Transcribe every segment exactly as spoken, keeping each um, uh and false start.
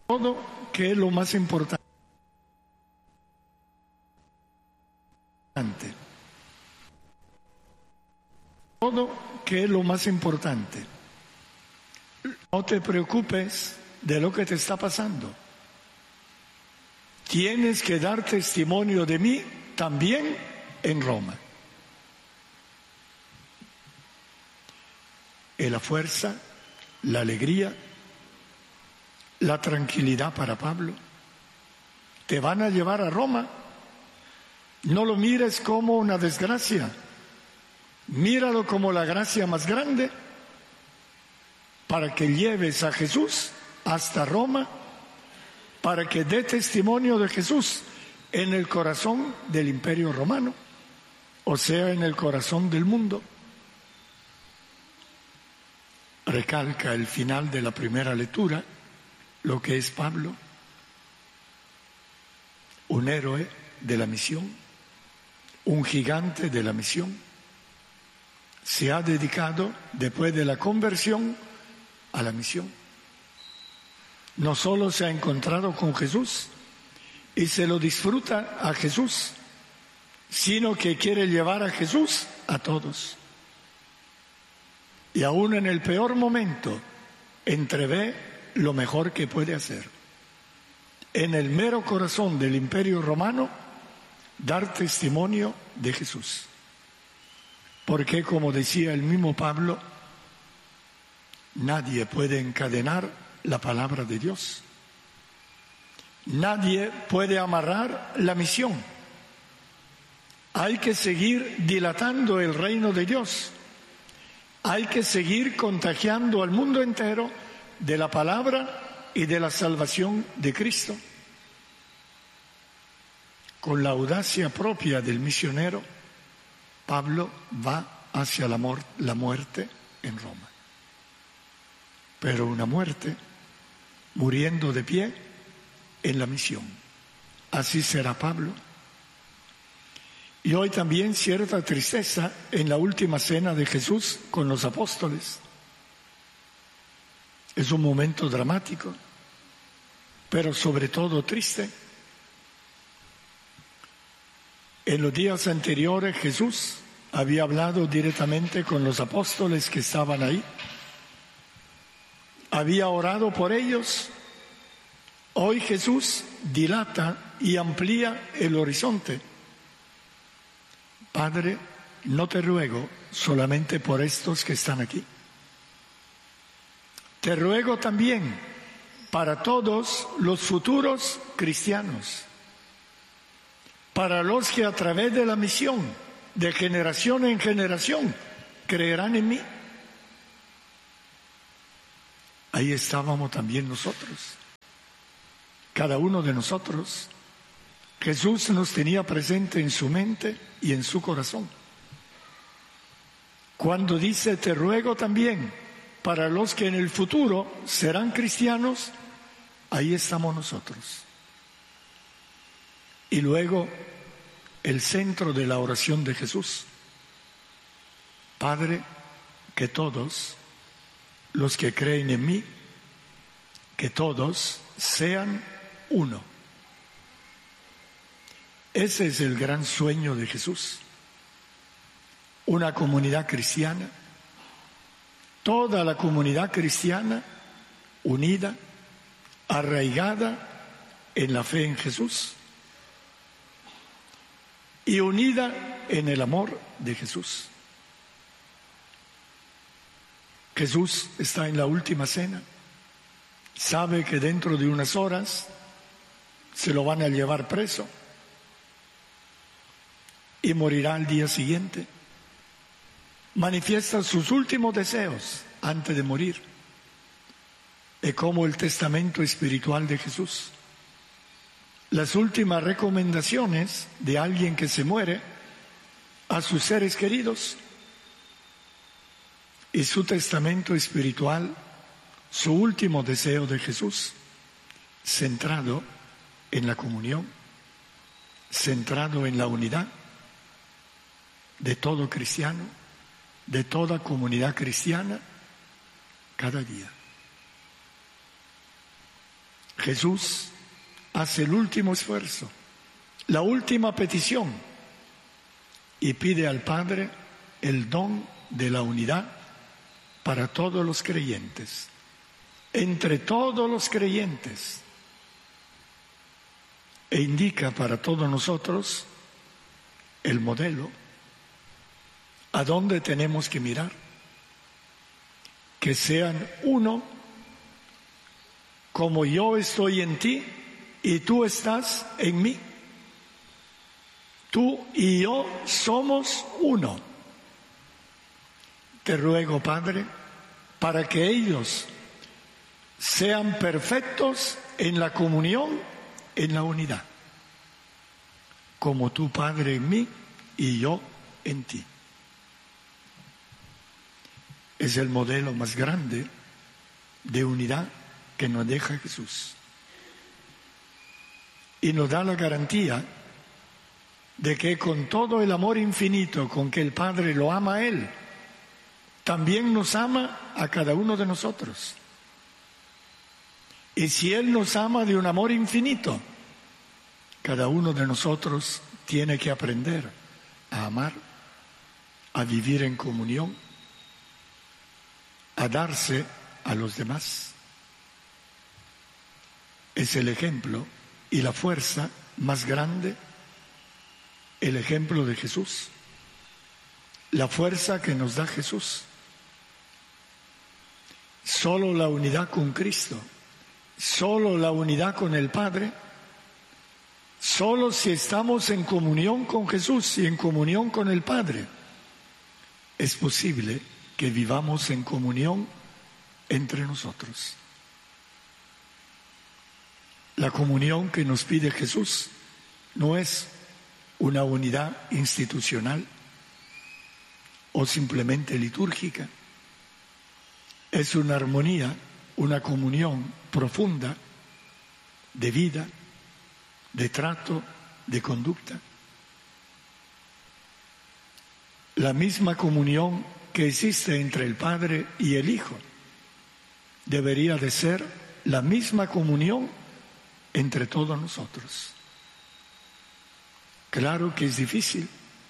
Todo, que es lo más importante. Todo, que es lo más importante. No te preocupes de lo que te está pasando. Tienes que dar testimonio de mí también en Roma. Es la fuerza, la alegría, la tranquilidad para Pablo. Te van a llevar a Roma. No lo mires como una desgracia. Míralo como la gracia más grande para que lleves a Jesús hasta Roma, para que dé testimonio de Jesús en el corazón del Imperio Romano, o sea, en el corazón del mundo. Recalca el final de la primera lectura lo que es Pablo, un héroe de la misión, un gigante de la misión. Se ha dedicado, después de la conversión, a la misión. No solo se ha encontrado con Jesús y se lo disfruta a Jesús, sino que quiere llevar a Jesús a todos. Y aún en el peor momento, entrevé lo mejor que puede hacer. En el mero corazón del Imperio Romano, dar testimonio de Jesús. Porque, como decía el mismo Pablo, nadie puede encadenar la palabra de Dios. Nadie puede amarrar la misión. Hay que seguir dilatando el reino de Dios. Hay que seguir contagiando al mundo entero de la palabra y de la salvación de Cristo. Con la audacia propia del misionero, Pablo va hacia la, mu- la muerte en Roma. Pero una muerte muriendo de pie en la misión. Así será Pablo. Y hoy también cierta tristeza en la última cena de Jesús con los apóstoles. Es un momento dramático, pero sobre todo triste. En los días anteriores Jesús había hablado directamente con los apóstoles que estaban ahí. Había orado por ellos. Hoy Jesús dilata y amplía el horizonte. Padre, no te ruego solamente por estos que están aquí. Te ruego también para todos los futuros cristianos, para los que a través de la misión, de generación en generación, creerán en mí. Ahí estábamos también nosotros, cada uno de nosotros. Jesús nos tenía presente en su mente y en su corazón. Cuando dice, te ruego también para los que en el futuro serán cristianos, ahí estamos nosotros. Y luego, el centro de la oración de Jesús. Padre, que todos los que creen en mí, que todos sean uno. Ese es el gran sueño de Jesús. Una comunidad cristiana, toda la comunidad cristiana unida, arraigada en la fe en Jesús y unida en el amor de Jesús. Jesús está en la última cena, sabe que dentro de unas horas se lo van a llevar preso y morirá al día siguiente. Manifiesta sus últimos deseos antes de morir. Es como el testamento espiritual de Jesús. Las últimas recomendaciones de alguien que se muere a sus seres queridos. Y su testamento espiritual, su último deseo de Jesús, centrado en la comunión, centrado en la unidad de todo cristiano, de toda comunidad cristiana, cada día. Jesús hace el último esfuerzo, la última petición, y pide al Padre el don de la unidad para todos los creyentes, entre todos los creyentes, e indica para todos nosotros el modelo a dónde tenemos que mirar, que sean uno, como yo estoy en ti y tú estás en mí. Tú y yo somos uno. Te ruego, Padre, para que ellos sean perfectos en la comunión, en la unidad, como tú, Padre, en mí y yo en ti. Es el modelo más grande de unidad que nos deja Jesús. Y nos da la garantía de que con todo el amor infinito con que el Padre lo ama a Él, también nos ama a cada uno de nosotros. Y si Él nos ama de un amor infinito, cada uno de nosotros tiene que aprender a amar, a vivir en comunión, a darse a los demás. Es el ejemplo y la fuerza más grande, el ejemplo de Jesús, la fuerza que nos da Jesús. Solo la unidad con Cristo, solo la unidad con el Padre, solo si estamos en comunión con Jesús y en comunión con el Padre, es posible que vivamos en comunión entre nosotros. La comunión que nos pide Jesús no es una unidad institucional o simplemente litúrgica. Es una armonía, una comunión profunda de vida, de trato, de conducta. La misma comunión que existe entre el Padre y el Hijo debería de ser la misma comunión entre todos nosotros. Claro que es difícil,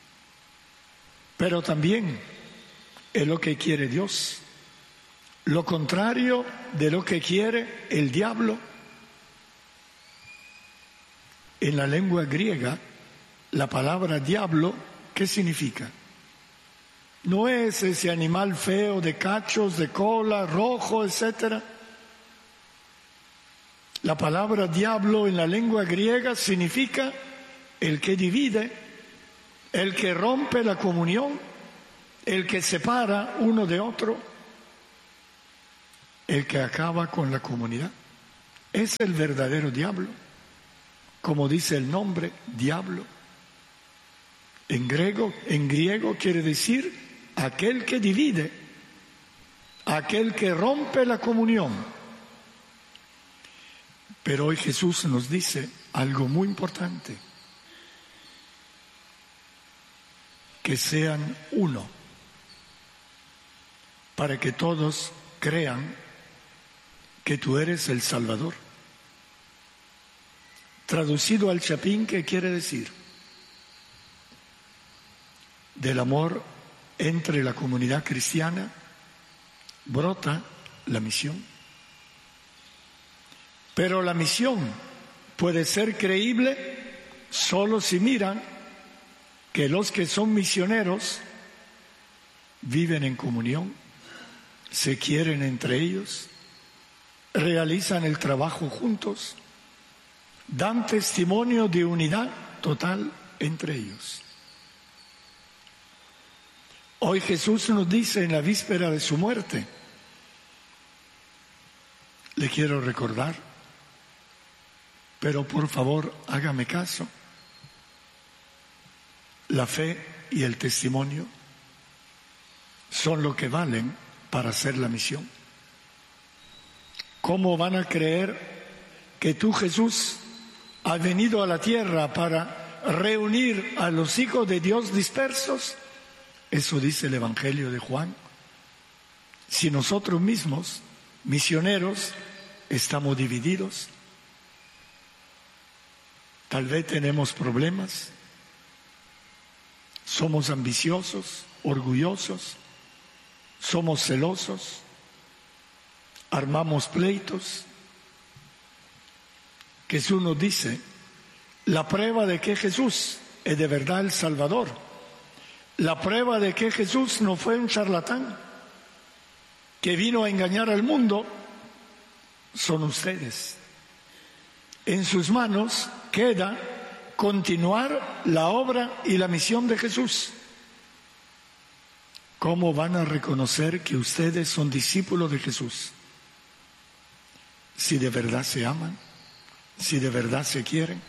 pero también es lo que quiere Dios. Lo contrario de lo que quiere el diablo. En la lengua griega, la palabra diablo, ¿qué significa? No es ese animal feo de cachos, de cola, rojo, etcétera. La palabra diablo en la lengua griega significa el que divide, el que rompe la comunión, el que separa uno de otro, el que acaba con la comunidad. Es el verdadero diablo, como dice el nombre, diablo. En griego, en griego quiere decir aquel que divide, aquel que rompe la comunión. Pero hoy Jesús nos dice algo muy importante: que sean uno, para que todos crean que tú eres el Salvador. Traducido al chapín, ¿qué quiere decir? Del amor entre la comunidad cristiana brota la misión. Pero la misión puede ser creíble solo si miran que los que son misioneros viven en comunión, se quieren entre ellos, realizan el trabajo juntos, dan testimonio de unidad total entre ellos. Hoy Jesús nos dice en la víspera de su muerte, le quiero recordar, pero por favor hágame caso, la fe y el testimonio son lo que valen para hacer la misión. ¿Cómo van a creer que tú, Jesús, has venido a la tierra para reunir a los hijos de Dios dispersos? Eso dice el Evangelio de Juan. Si nosotros mismos, misioneros, estamos divididos, Tal vez tenemos problemas, somos ambiciosos, orgullosos, somos celosos, armamos pleitos. Jesús nos dice, la prueba de que Jesús es de verdad el Salvador, la prueba de que Jesús no fue un charlatán que vino a engañar al mundo, son ustedes. En sus manos queda continuar la obra y la misión de Jesús. ¿Cómo van a reconocer que ustedes son discípulos de Jesús? Si de verdad se aman, si de verdad se quieren.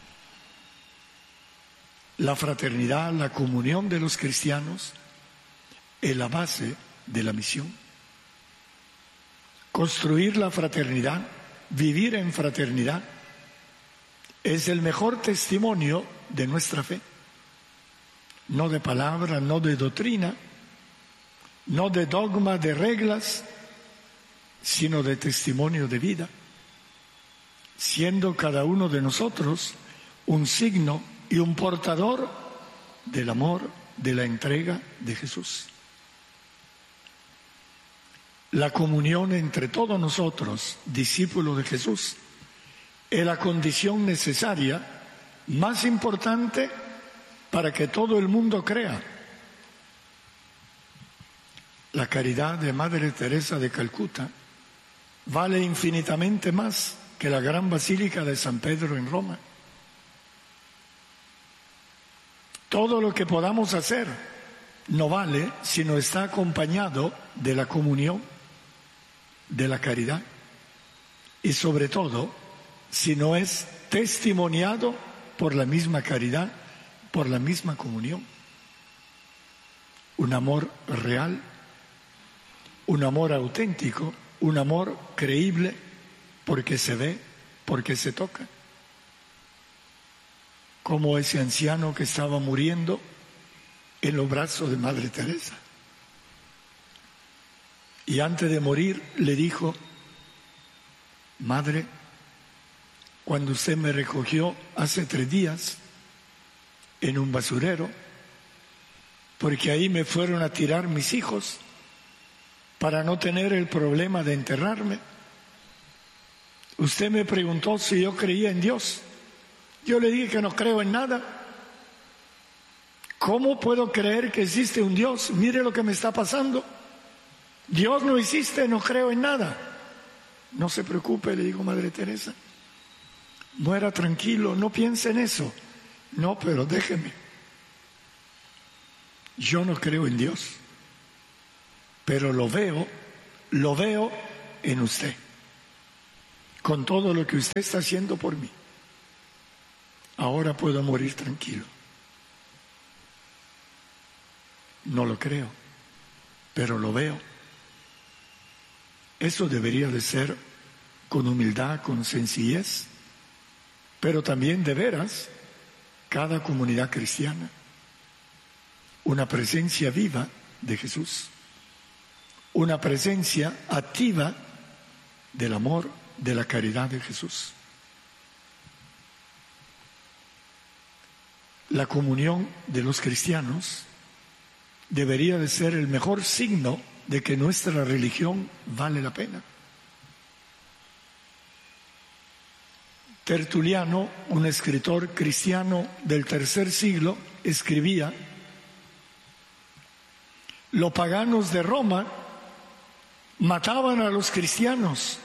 La fraternidad, la comunión de los cristianos es la base de la misión. Construir la fraternidad, vivir en fraternidad, es el mejor testimonio de nuestra fe. No de palabra, no de doctrina, no de dogma, de reglas, sino de testimonio de vida, siendo cada uno de nosotros un signo y un portador del amor, de la entrega de Jesús. La comunión entre todos nosotros, discípulos de Jesús, es la condición necesaria, más importante, para que todo el mundo crea. La caridad de Madre Teresa de Calcuta vale infinitamente más que la gran Basílica de San Pedro en Roma. Todo lo que podamos hacer no vale si no está acompañado de la comunión, de la caridad, y sobre todo si no es testimoniado por la misma caridad, por la misma comunión. Un amor real, un amor auténtico, un amor creíble, porque se ve, porque se toca. Como ese anciano que estaba muriendo en los brazos de Madre Teresa. Y antes de morir le dijo, Madre, cuando usted me recogió hace tres días en un basurero, porque ahí me fueron a tirar mis hijos para no tener el problema de enterrarme, usted me preguntó si yo creía en Dios. Yo le dije que no creo en nada. ¿Cómo puedo creer que existe un Dios? Mire lo que me está pasando. Dios no existe, no creo en nada. No se preocupe, le digo Madre Teresa. Muera tranquilo, no piense en eso. No, pero déjeme. Yo no creo en Dios, pero lo veo, lo veo en usted, con todo lo que usted está haciendo por mí. Ahora puedo morir tranquilo. No lo creo, pero lo veo. Eso debería de ser con humildad, con sencillez, pero también de veras, cada comunidad cristiana, una presencia viva de Jesús, una presencia activa del amor, de la caridad de Jesús. La comunión de los cristianos debería de ser el mejor signo de que nuestra religión vale la pena. Tertuliano, un escritor cristiano del tercer siglo, escribía: los paganos de Roma mataban a los cristianos,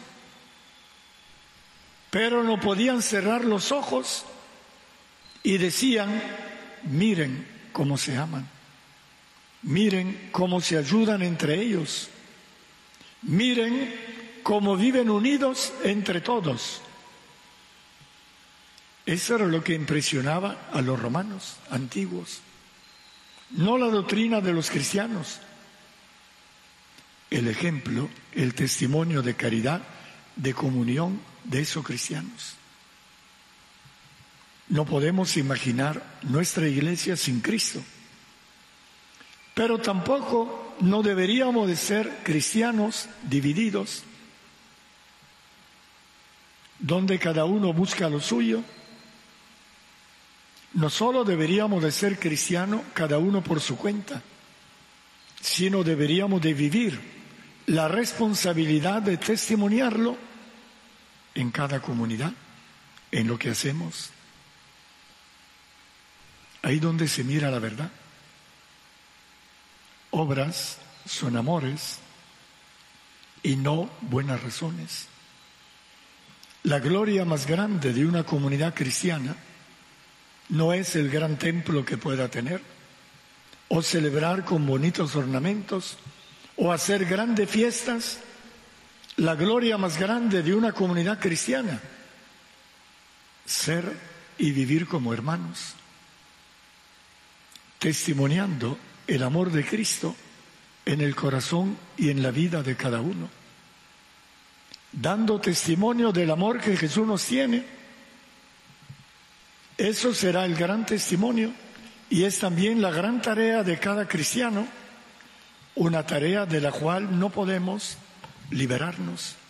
pero no podían cerrar los ojos y decían: miren cómo se aman, miren cómo se ayudan entre ellos, miren cómo viven unidos entre todos. Eso era lo que impresionaba a los romanos antiguos, no la doctrina de los cristianos. El ejemplo, el testimonio de caridad, de comunión de esos cristianos. No podemos imaginar nuestra iglesia sin Cristo, pero tampoco no deberíamos de ser cristianos divididos, donde cada uno busca lo suyo, no solo deberíamos de ser cristianos cada uno por su cuenta, sino deberíamos de vivir la responsabilidad de testimoniarlo en cada comunidad, en lo que hacemos. Ahí donde se mira la verdad. Obras son amores y no buenas razones. La gloria más grande de una comunidad cristiana no es el gran templo que pueda tener, o celebrar con bonitos ornamentos, o hacer grandes fiestas. La gloria más grande de una comunidad cristiana, ser y vivir como hermanos, testimoniando el amor de Cristo en el corazón y en la vida de cada uno, dando testimonio del amor que Jesús nos tiene. Eso será el gran testimonio y es también la gran tarea de cada cristiano, una tarea de la cual no podemos liberarnos.